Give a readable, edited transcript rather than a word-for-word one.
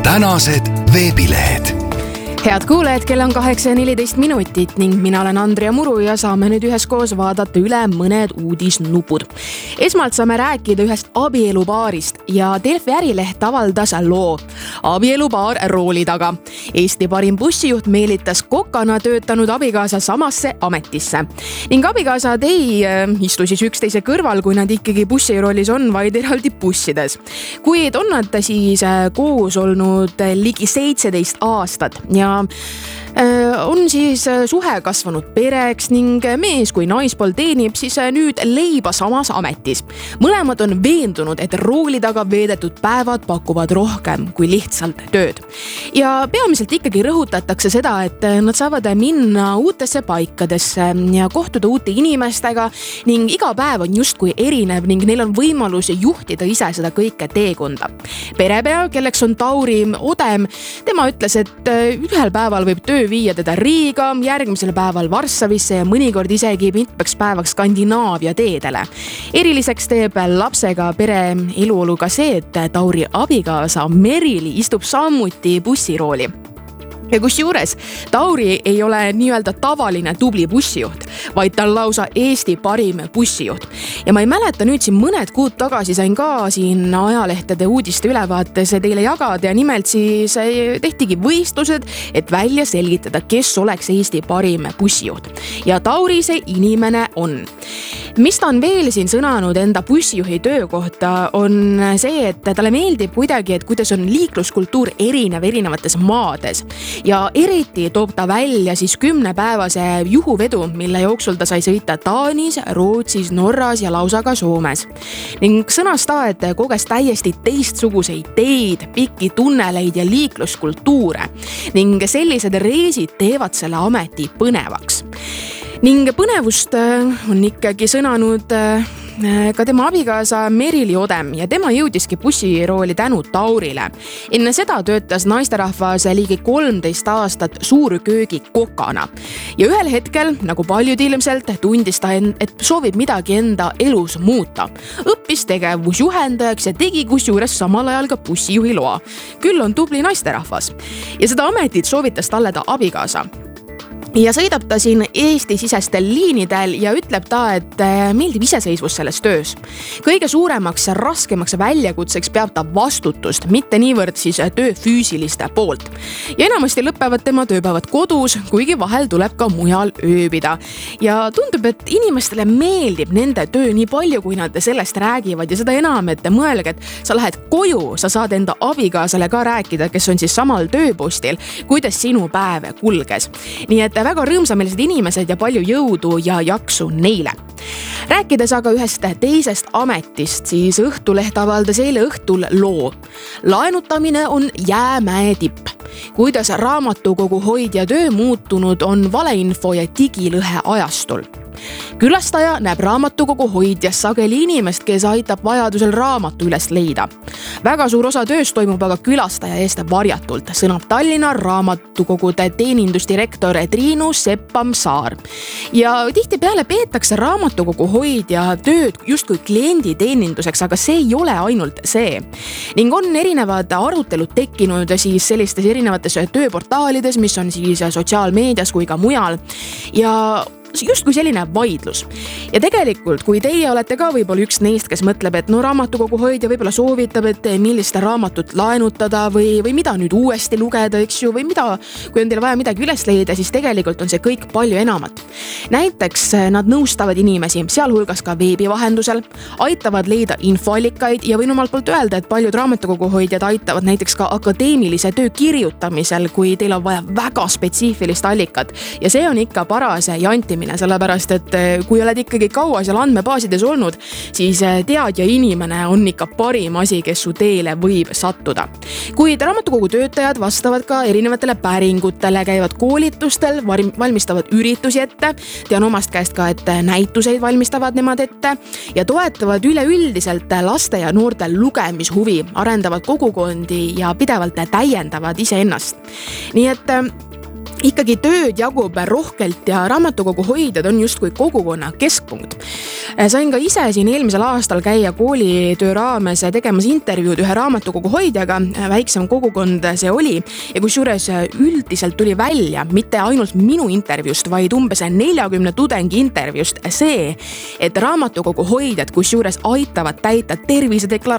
tänased veebilehed. Head kuulajad, kell on 8:14 ning mina olen Andrea Muru ja saame nüüd üheskoos vaadata üle mõned uudisnupud. Esmalt saame rääkida ühest abielupaarist ja Delfi ärileht avaldas loo Abielupaar rooli taga. Eesti parim bussijuht meelitas kokana töötanud abikaasa samasse ametisse. Ning abikaasad ei istu siis üksteise kõrval, kui nad ikkagi bussirollis on, vaid eraldi bussides. Kuid on nad siis koos olnud ligi 17 aastat ja on siis suhe kasvanud pereks ning mees kui naispool teenib siis nüüd leiba samas ametis. Mõlemad on veendunud, et rooli taga veedetud päevad pakuvad rohkem kui lihtsalt tööd. Ja peamiselt ikkagi rõhutatakse seda, et nad saavad minna uutesse paikadesse ja kohtuda uute inimestega ning iga päev on justkui erinev ning neil on võimalus juhtida ise seda kõike teekonda. Perepea, kelleks on Tauri Odem, tema ütles, et ühel päeval võib töö viia teda Riiga, järgmisel päeval Varssavisse ja mõnikord isegi mitmeks päevaks Skandinaavia teedele. Eriliseks teeb lapsega pere eluolu ka see, et Tauri abikaasa Merili istub samuti bussirooli. Ja kusjuures Tauri ei ole nii-öelda tavaline tubli bussijuht, vaid ta on lausa Eesti parim bussijuht. Ja ma ei mäleta nüüd siin mõned kuud tagasi sain ka siin ajalehtede uudiste ülevaates teile jagada ja nimelt siis tehtigi võistlused, et välja selgitada, kes oleks Eesti parim bussijuht. Ja Tauri see inimene on. Mis ta on veel siin sõnanud enda bussijuhi töö kohta on see, et talle meeldib kuidagi, et kuidas on liikluskultuur erinevates maades. Ja eriti toob ta välja siis 10-päevase juhuvedu, mille jooksul ta sai sõita Taanis, Rootsis, Norras ja lausa ka Soomes. Ning sõnas ta, et koges täiesti teistsuguseid teid, pikki tunneleid ja liikluskultuure. Ning sellised reisid teevad selle ameti põnevaks. Ning põnevust on ikkagi sõnanud ka tema abikaasa Merili Odem ja tema jõudiski bussirooli tänu Taurile. Enne seda töötas naisterahvas ligi 13 aastat suurköögi kokana. Ja ühel hetkel, nagu paljud ilmselt, tundis ta, et soovib midagi enda elus muuta. Õppis tegevusjuhendajaks ja tegi kusjuures samal ajal ka bussijuhi loa. Küll on tubli naisterahvas. Ja seda ametit soovitas talle ta abikaasa. Ja sõidab ta siin Eesti-sisestel liinidel ja ütleb ta, et meeldib iseseisvus selles töös. Kõige suuremaks ja raskemaks väljakutseks peab ta vastutust, mitte niivõrd siis töö füüsiliste poolt. Ja enamasti lõpevad tema tööpäevad kodus, kuigi vahel tuleb ka mujal ööbida. Ja tundub, et inimestele meeldib nende töö nii palju, kui nad sellest räägivad ja seda enam, et mõelge, et sa lähed koju, sa saad enda abikaasale ka rääkida, kes on siis samal tööpostil, kuidas sinu päev kulges. Nii et väga rõõmsamelised inimesed ja palju jõudu ja jaksu neile. Rääkides aga ühest teisest ametist, siis Õhtuleht avaldas eile õhtul loo. Laenutamine on jäämäe tipp. Kuidas raamatukogu hoidja töö muutunud on valeinfo ja digilõhe ajastul. Külastaja näeb raamatukogu hoidjas sageli inimest, kes aitab vajadusel raamatu üles leida. Väga suur osa tööst toimub aga külastaja eest varjatult, sõnab Tallinna raamatukogude teenindusdirektor Triinu Seppam-Saar. Ja tihtipeale peetakse raamatukogu hoidja tööd justkui kliendi teeninduseks, aga see ei ole ainult see. Ning on erinevad arutelud tekkinud siis sellistes erinevates tööportaalides, mis on siis sotsiaalmeedias kui ka mujal. Ja justkui selline vaidlus. Ja tegelikult, kui teie olete ka võib-olla üks neist, kes mõtleb, et raamatukogu hoidja võib-olla soovitab, et millist raamatut laenutada või mida nüüd uuesti lugeda, eks ju, või mida, kui on teil vaja midagi üles leida, siis tegelikult on see kõik palju enamat. Näiteks nad nõustavad inimesi, sealhulgas ka veebi vahendusel, aitavad leida infoallikaid ja võin omalt poolt öelda, et paljud raamatukogu hoidjad aitavad näiteks ka akadeemilise töö kirjutamisel, kui teil on vaja väga spetsiifilist allikat. Ja see on ikka paras jantimine, sellepärast, et kui oled ikkagi kaua seal andmebaasides olnud, siis teadja inimene on ikka parim asi, kes su teele võib sattuda. Kuid raamatukogu töötajad vastavad ka erinevatele päringutele, käivad koolitustel, valmistavad üritusi ette, tean omast käest ka, et näituseid valmistavad nemad ette ja toetavad üleüldiselt laste ja noorte lugemishuvi, arendavad kogukondi ja pidevalt täiendavad iseennast. Nii et ikkagi tööd jagub rohkelt ja raamatukogu hoidjad on justkui kogukonna keskpunkt. Sain ka ise siin eelmisel aastal käia koolitöö raames tegemas intervjuud ühe raamatukogu hoidjaga, väiksem kogukond see oli ja kusjuures üldiselt tuli välja mitte ainult minu intervjust, vaid umbes 40 tudengi intervjust see, et raamatukogu hoidjad kusjuures aitavad täita tervisedeklaratsiooni